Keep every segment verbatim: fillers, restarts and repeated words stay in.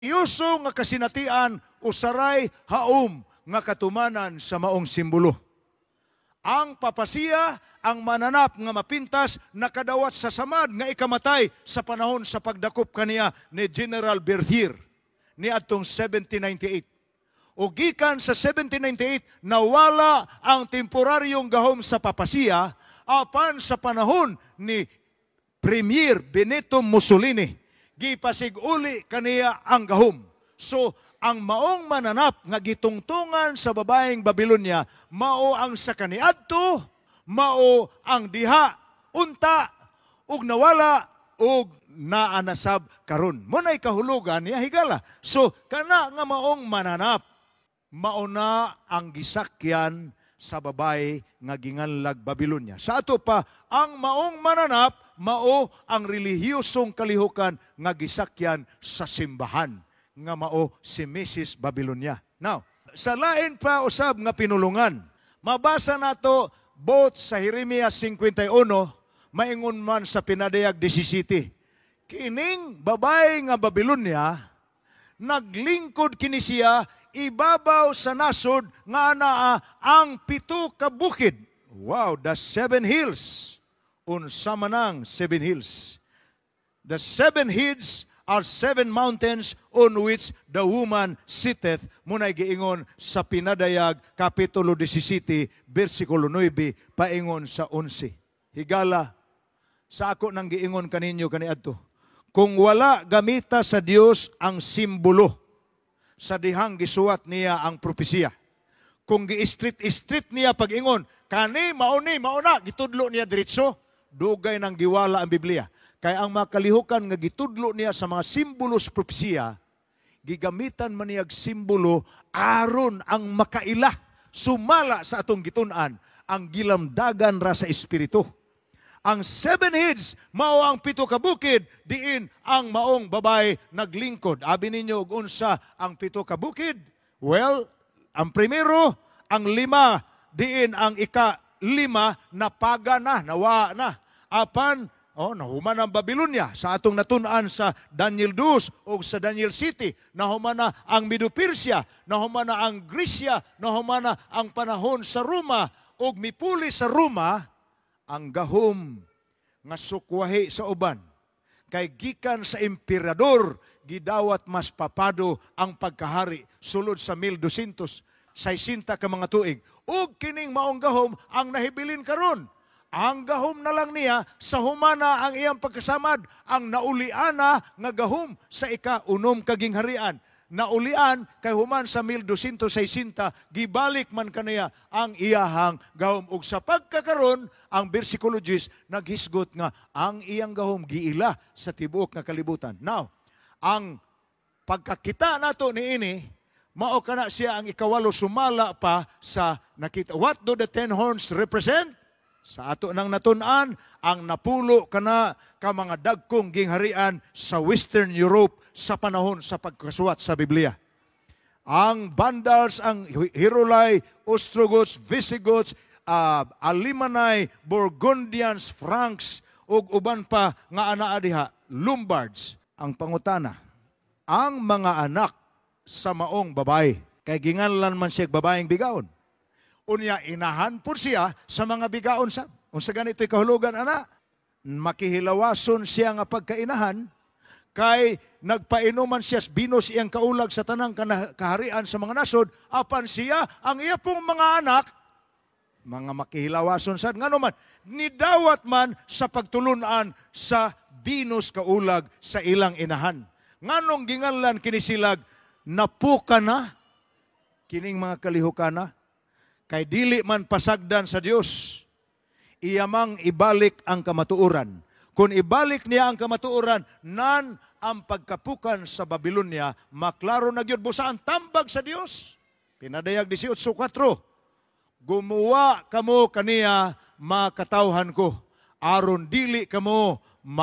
Yuso nga kasinatian usaray haom nga katumanan sa maong simbolo. Ang papasiya, ang mananap nga mapintas nakadawat sa samad nga ikamatay sa panahon sa pagdakop kaniya ni General Berthier ni atong seventeen ninety-eight. O gikan sa seventeen ninety-eight nawala ang temporaryong gahom sa papasiya apan sa panahon ni Premier Benito Mussolini gipasig-uli kaniya ang gahom. So ang maong mananap nga gitungtungan sa babaeng Babylonia mao ang sa kaniadto, mao ang diha unta ug nawala ug naanasab karon. Munay kahulugan niya higala. So kana nga maong mananap mao na ang gisakyan sa babae nga ginganlag Babylonia. Sa ato pa ang maong mananap mao ang relihiyosong kalihukan nga gisakyan sa simbahan nga mao si Missus Babylonia. Now, sa lain pa usab nga pinulungan, mabasa nato both sa Jeremias fifty-one, maingon man sa Pinadayag seventeen. Kining babae nga Babylonia, naglingkod kini siya ibabaw sa nasod nga anaa ang pito ka bukid. Wow, the seven hills. Unsa man ang seven hills. The seven hills are seven mountains on which the woman sitteth. Munay giingon sa Pinadayag Kapitulo seventeen, versikulo nine, paingon sa eleven. Higala, sa ako nang giingon kaninyo kaniadto, kung wala gamita sa Dios ang simbolo sa dihang gisuwat niya ang propesiya, kung gi-street-street niya pag-ingon, kani, mauni, mauna, gitudlo niya diretso, dugay nang giwala ang Biblia. Kaya ang mga kalihukan nga gitudlo niya sa mga simbolo sa propesiya, gigamitan man niyag simbolo aron ang makaila, sumala sa atong gitun-an, ang gilamdagan ra sa espiritu. Ang seven heads, mao ang pito ka bukid, diin ang maong babae naglingkod. Abi ninyo, unsa ang pito ka bukid? Well, ang primero, ang lima, diin ang ika-lima, napaga na, nawa na. Apan, oh, nahuman ang Babylonia sa atong natun-an sa Daniel two o sa Daniel City. Nahuman na ang Medo-Persia, nahuman na ang Grisya, nahuman na ang panahon sa Roma, o mipuli sa Roma, ang gahom nga sukwahi sa uban. Kay gikan sa emperador, gidawat mas papado ang pagkahari sulod sa twelve sixty ka mga tuig. Ug kining maong gahom ang nahibilin karon. Ang gahom na lang niya sa humana ang iyang pagkasamad, ang nauliana nga gahom sa ika-unom kaging harian. Naulian kay human sa twelve sixty, gibalik man kaniya ang iyahang gahom. Ug sa pagkakaron, ang versikulo ten naghisgot nga ang iyang gahom giila sa tibuok nga kalibutan. Now, ang pagkakita nato niini, mao kana siya ang ikawalo sumala pa sa nakita. What do the ten horns represent? Sa ato nang natun-an, ang napulo kana ka mga dagkong gingharian sa Western Europe sa panahon sa pagkasuwat sa Biblia. Ang Vandals, ang Hirulay, Ostrogoths, Visigoths, uh, Alimanay, Burgundians, Franks, ug uban pa nga anaa diha, Lombards. Ang pangutana, ang mga anak sa maong babae, kay ginganlan man siya babaeng bigaon. Unya inahan po siya sa mga bigaon sa. Unsa ganito'y kahulugan, ana? Makihilawason siya nga pagkainahan, kay nagpainuman siya binos iyang kaulag sa tanang kaharian sa mga nasod, apan siya ang iya pong mga anak, mga makihilawason sad. Ngano man, nidawat man sa pagtulunan sa binos kaulag sa ilang inahan. Nganong ginganlan kinisilag, napuka na, kining mga kalihukana, kay dili man pasagdan sa Dios, iyamang ibalik ang kamatuoran. Kung ibalik niya ang kamatuoran, nan ang pagkapukan sa Babylonia, maklaro na gyud busa ang tambag sa Dios. Pinadayag eighteen four, gumawa kamo kaniya makatawhan ko, aron dili kamo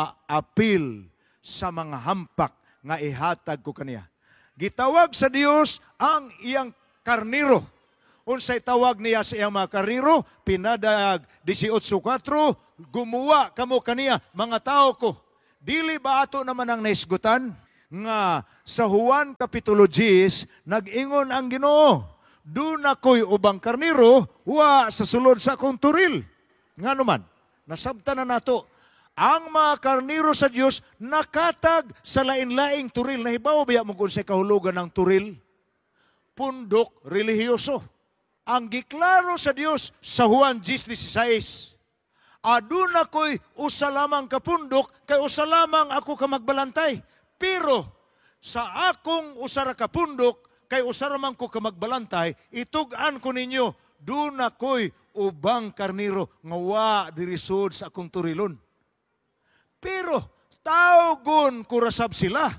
maapil sa mga hampak nga ihatag ko kaniya. Gitawag sa Dios ang iyang karniro. Unsay tawag niya sa iyang mga karniro? Pinadayag eighteen four, gumawa kamo kaniya mga tao ko. Dili ba ato naman ang naisgutan? nga sa Juan Kapitulo ten, nag-ingon ang Ginoo, "Dun ako'y ubang karniro, wa sa sulod sa akong turil." Nga naman, nasabtan na nato, ang mga karniro sa Dios nakatag sa lain-laing turil. Nahibaw biya mo kung sa kahulugan ng turil? Pundok relihiyoso. Ang giklaro sa Dios sa Juan ten sixteen, "Adun ako'y usa lamang ka pundok, kay usa lamang ako ka magbalantay. Pero sa akong usara ka pundok, kay usara man ko ka magbalantay, itug-an ko ninyo, dun ako'y ubang karniro nga wa dirisod sa akong turilon." Pero tawgon kurasab sila.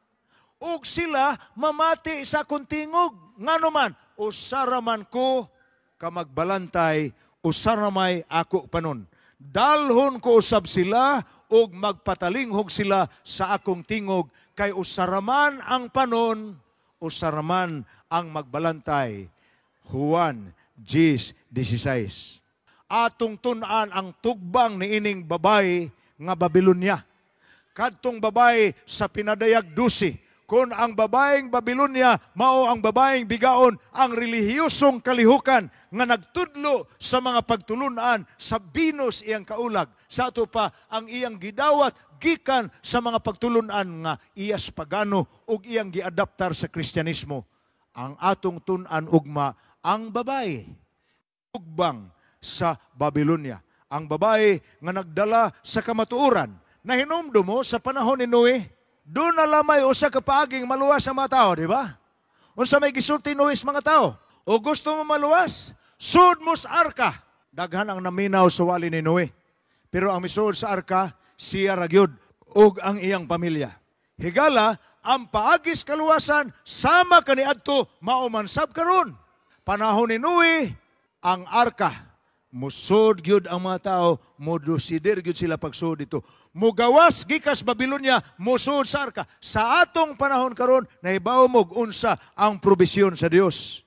Ug sila mamati sa akong tingog. Ngano man, usara man ko ka magbalantay, usara may ako panon. Dalhon ko usab sila ug magpatalinghog sila sa akong tingog, kay usaraman ang panon, usaraman ang magbalantay. Juan ten sixteen. Atong tun-an ang tugbang ni ining babay nga Babilonia. Kadtong babay sa pinadayag twelve, kung ang babaeng Babilonia mao ang babaeng bigaon, ang relihiyosong kalihukan nga nagtudlo sa mga pagtulunan sa Venus iyang kaulag. Sa ato pa ang iyang gidawat gikan sa mga pagtulunan nga iyas pagano ug iyang giadaptar sa Kristyanismo. Ang atong tun-an ugma ang babae tugbang sa Babilonia. Ang babae nga nagdala sa kamatuoran na hinumdumo sa panahon ni Noe. Doon na lamay usa ka paaging maluwas sa mga tao, di ba? Unsa may gisulti Noe sa mga tao? O gusto mo maluwas? Sud mo sa arka. Daghan ang naminaw sa wali ni Noe. Pero ang misud sa arka, siya ragyod ug ang iyang pamilya. Higala, ang paagis kaluwasan sama kaniadto maumansab karon. Panahon ni Noe, ang arka, musod gyud ang mga tao, modosider gyud sila pagsud dito. Mugawas gikas Babilonia, musod sa arka. Sa atong panahon karon, nahibaw mo unsa ang probisyon sa Dios.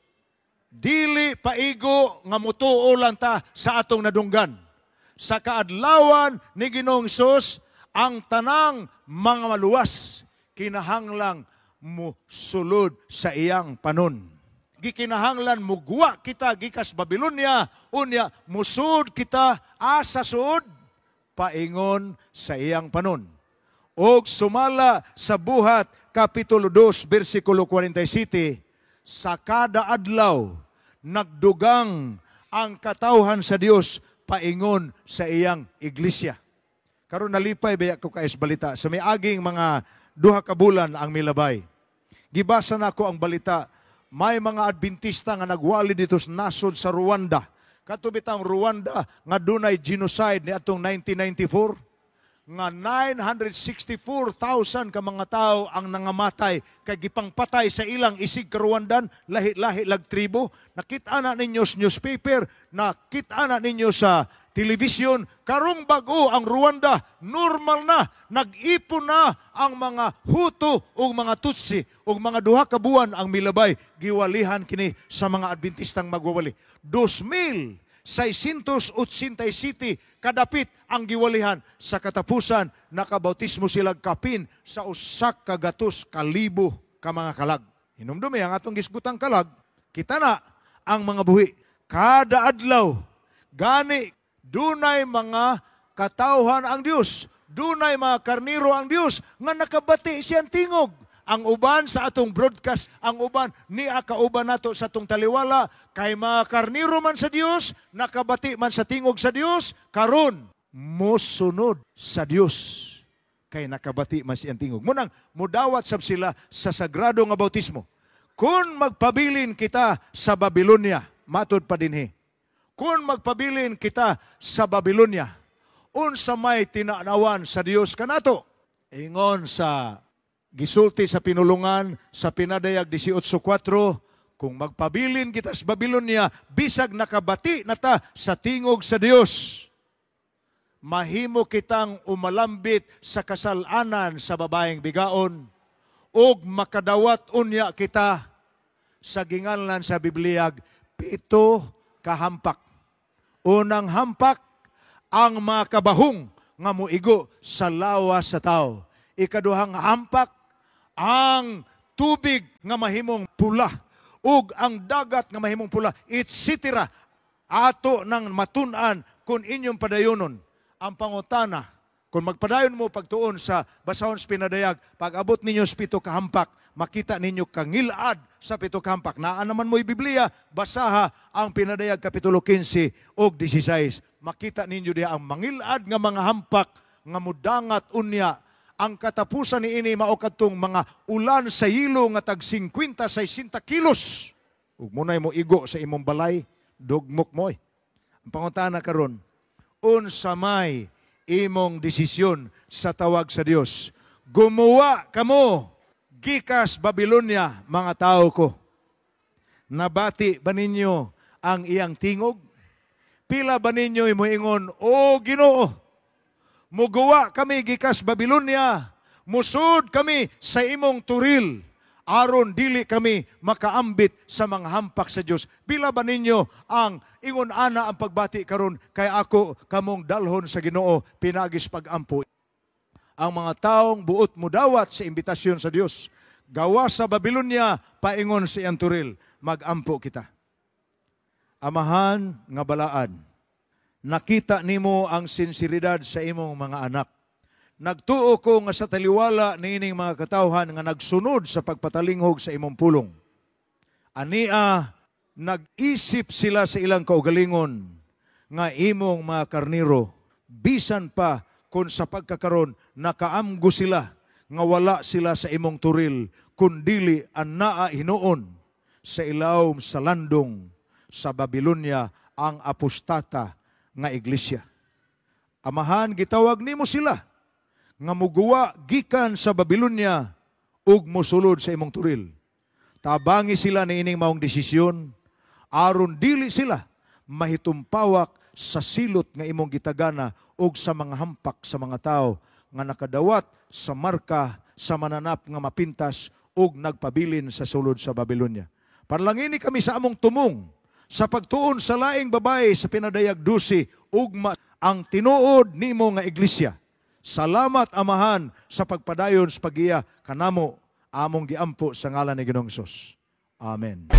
Dili paigo nga mutuo lang ta sa atong nadunggan. Sa kaadlawan ni Ginoong Hesus, ang tanang mga maluwas kinahanglang musulod sa iyang panon. Gikinahanglan mugwa kita gikas Babilonia, unya musud kita asa sud paingon sa iyang panon. Og sumala sa Buhat Kapitulo two bersikulo forty-seven, sa kada adlaw nagdugang ang katawhan sa Dios paingon sa iyang iglesia. Karon nalipay baya ko kaayos balita sa may aging mga duha ka bulan ang milabay. Gibasa na ko ang balita, may mga Adventista nga nagwali dito sa nasod sa Rwanda. Katubit ang Rwanda nga dunay genocide ni atong nineteen ninety-four nga nine hundred sixty-four thousand ka mga tao ang nangamatay kay gipangpatay sa ilang isig ka Rwandan, lahi-lahi lag tribo. Nakita na ninyo sa newspaper, nakita na ninyo sa television, karong bago ang Rwanda, normal na, nag-ipon na ang mga Hutu o mga Tutsi o mga duha ka buwan ang milabay, giwalihan kini sa mga Adventistang magwawali. two mil seiscientos eighty-seven kadapit ang giwalihan. Sa katapusan, nakabautismo sila kapin sa usak kagatos kalibo ka mga kalag. Hinumdumi ang atong gisgutang kalag, kita na ang mga buhi. Kada adlaw, gani, dunay mga katawhan ang Dios, dunay mga karniro ang Dios nga nakabati siyang tingog. Ang uban sa atong broadcast, ang uban niya kauban nato sa atong taliwala, kay mga karniro man sa Dios, nakabati man sa tingog sa Dios, karon mosunod sa Dios kay nakabati man siyang tingog. Munang mudawat sab sila sa sagrado nga bautismo. Kung magpabilin kita sa Babilonia, matod pa dinhi. Kung magpabilin kita sa Babilonia, unsa may tinanawan sa Dios kanato? Ingon sa gisulti sa pinulungan sa pinadayag eighteen four, kung magpabilin kita sa Babilonia, bisag nakabati na ta sa tingog sa Dios, mahimo kitang umalambit sa kasalanan sa babaeng bigaon, ug makadawat unya kita sa ginganlan sa Bibliag, pito kahampak. Unang hampak, ang makabahong nga muigo sa lawas sa tao. Ikaduhang hampak, ang tubig nga mahimong pula, ug ang dagat nga mahimong pula, et cetera. Ato nang matun-an kung inyong padayonon. Ang pangutana, kung magpadayon mo pagtuon sa basahon sa pinadayag, pag abot ninyo sa pito kahampak, makita ninyo kangilad sa pito kahampak. Naa naman mo'y Biblia, basaha ang pinadayag kapitulo fifteen ug sixteen. Makita ninyo diha ang mangilad nga mga hampak nga mudangat unya. Ang katapusan ni ini mao kadtong mga ulan sa yilo nga tag fifty to sixty kilos. Ug munay mo igo sa imong balay, dugmok mo. Ang pangutana karon, unsa may imong desisyon sa tawag sa Dios? Gumawa kamo gikas Babilonia, mga tao ko. Nabati ba ninyo ang iyang tingog? Pila ba ninyo moingon, o Ginoo, mugawa kami gikas Babilonia, musud kami sa imong turil, aron dili kami makaambit sa mga hampak sa Dios. Pila ba ninyo ang ingon ana ang pagbati karon, kay ako kamong dalhon sa Ginoo pinagis pagampo. Ang mga taong buot mudawat sa imbitasyon sa Dios, gawa sa Babilonia, paingon sa iyang turil, magampo kita. Amahan nga balaan, nakita nimo ang sinseridad sa imong mga anak. Nagtuo ko nga sa taliwala niining mga katawhan nga nagsunod sa pagpatalinghog sa imong pulong. Ania, nag-isip sila sa ilang kaugalingon nga imong mga karniro, bisan pa kung sa pagkakaron nakaamgo sila nga wala sila sa imong turil, kundili ang naa hinuon sa ilawom sa landong sa Babilonia ang apostata nga iglesia. Amahan, gitawag nimo sila nga muguwa gikan sa Babilonia ug mosulod sa imong turil. Tabangi sila niining maong desisyon aron dili sila mahitumpawak sa silot nga imong gitagana ug sa mga hampak sa mga tao nga nakadawat sa marka sa mananap nga mapintas ug nagpabilin sa sulod sa Babilonia. Parlangini kami sa among tumong sa pagtuon sa laing babae sa pinadayag dusi ugma ang tinuod nimo nga iglesia. Salamat Amahan sa pagpadayon sa pagiya kanamo among giampo sa ngalan ni Ginoong Hesus. Amen.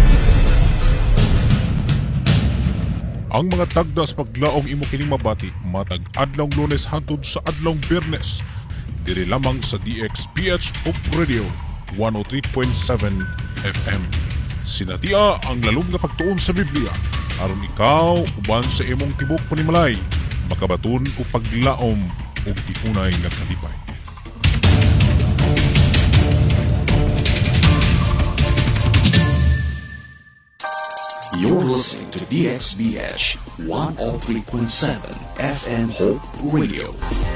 Ang mga tagda sa paglaong imo kining mabati matag adlong Lunes hangtod sa adlong Biyernes diri lamang sa D X P H Hope Radio one oh three point seven F M. Sinatia ang lalong nga pagtuon sa Biblia aron ikaw uban sa imong tibok panimalay makabaton o paglaom o tiunay nga kalipay. You're listening to D X B H one oh three point seven F M Hope Radio.